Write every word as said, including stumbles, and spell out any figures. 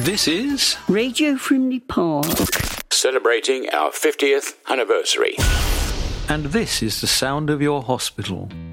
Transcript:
This is Radio Frimley Park, celebrating our fiftieth anniversary. And this is the sound of your hospital.